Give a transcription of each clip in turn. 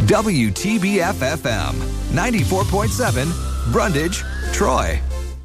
WTBF-FM, 94.7, Brundage, Troy.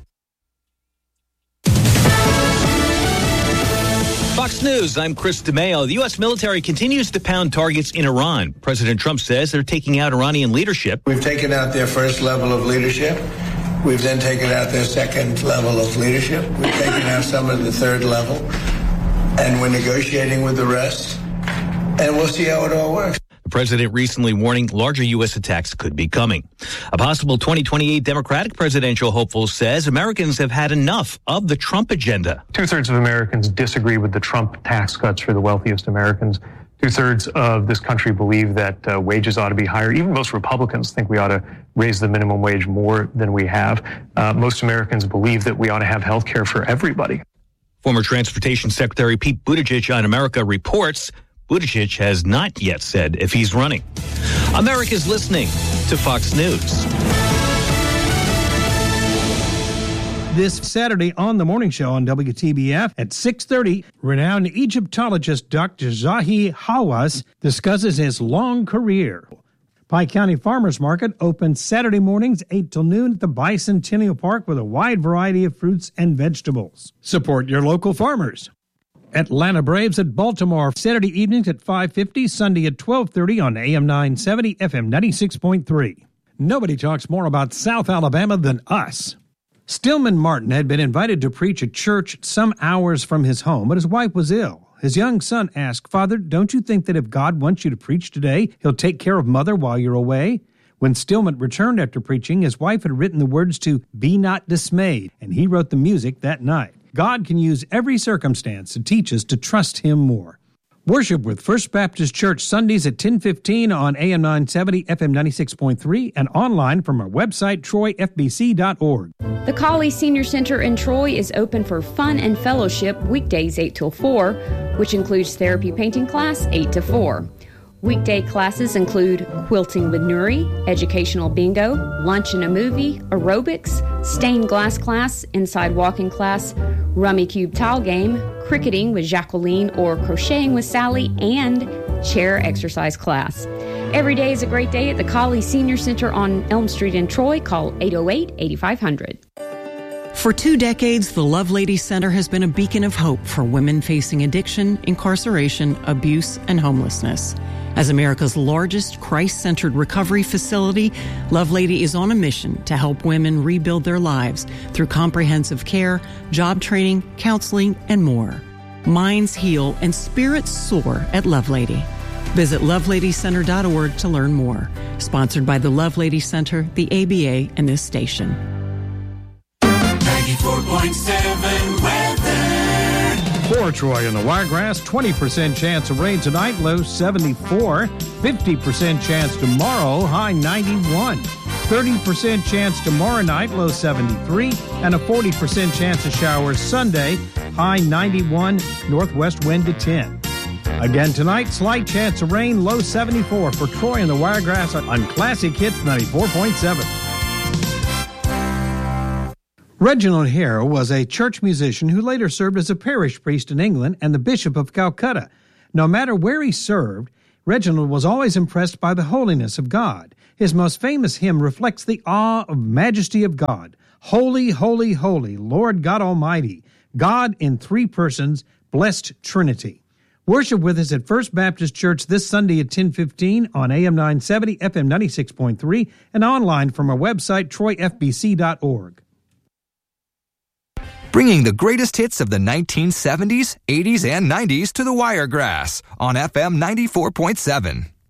Fox News, I'm Chris DeMeo. The U.S. military continues to pound targets in Iran. President Trump says they're taking out Iranian leadership. We've taken out their first level of leadership. We've then taken out their second level of leadership. We've taken out some of the third level. And we're negotiating with the rest. And we'll see how it all works. The president recently warning larger U.S. attacks could be coming. A possible 2028 Democratic presidential hopeful says Americans have had enough of the Trump agenda. 2/3 of Americans disagree with the Trump tax cuts for the wealthiest Americans. 2/3 of this country believe that wages ought to be higher. Even most Republicans think we ought to raise the minimum wage more than we have. Most Americans believe that we ought to have health care for everybody. Former Transportation Secretary Pete Buttigieg on America reports Buttigieg has not yet said if he's running. America's listening to Fox News. This Saturday on The Morning Show on WTBF at 6:30, renowned Egyptologist Dr. Zahi Hawass discusses his long career. Pike County Farmers Market opens Saturday mornings 8 till noon at the Bicentennial Park with a wide variety of fruits and vegetables. Support your local farmers. Atlanta Braves at Baltimore, Saturday evenings at 5:50, Sunday at 12:30 on AM 970, FM 96.3. Nobody talks more about South Alabama than us. Stillman Martin had been invited to preach at church some hours from his home, but his wife was ill. His young son asked, "Father, don't you think that if God wants you to preach today, he'll take care of Mother while you're away?" When Stillman returned after preaching, his wife had written the words to "Be Not Dismayed," and he wrote the music that night. God can use every circumstance to teach us to trust him more. Worship with First Baptist Church Sundays at 10:15 on AM 970, FM 96.3, and online from our website, troyfbc.org. The Colley Senior Center in Troy is open for fun and fellowship weekdays 8 till 4, which includes therapy painting class 8 to 4. Weekday classes include quilting with Nuri, educational bingo, lunch and a movie, aerobics, stained glass class, inside walking class, rummy cube tile game, cricketing with Jacqueline or crocheting with Sally, and chair exercise class. Every day is a great day at the Colley Senior Center on Elm Street in Troy. Call 808-8500. For 2 decades, the Lovelady Center has been a beacon of hope for women facing addiction, incarceration, abuse, and homelessness. As America's largest Christ-centered recovery facility, Lovelady is on a mission to help women rebuild their lives through comprehensive care, job training, counseling, and more. Minds heal and spirits soar at Lovelady. Visit loveladycenter.org to learn more. Sponsored by the Lovelady Center, the ABA, and this station. 94.7 weather. For Troy and the Wiregrass, 20% chance of rain tonight, low 74. 50% chance tomorrow, high 91. 30% chance tomorrow night, low 73. And a 40% chance of showers Sunday, high 91, northwest wind to 10. Again tonight, slight chance of rain, low 74 for Troy and the Wiregrass on Classic Hits 94.7. Reginald Hare was a church musician who later served as a parish priest in England and the Bishop of Calcutta. No matter where he served, Reginald was always impressed by the holiness of God. His most famous hymn reflects the awe of majesty of God. Holy, holy, holy, Lord God Almighty, God in 3 persons, blessed Trinity. Worship with us at First Baptist Church this Sunday at 10:15 on AM 970, FM 96.3, and online from our website, troyfbc.org. Bringing the greatest hits of the 1970s, 80s, and 90s to the Wiregrass on FM 94.7.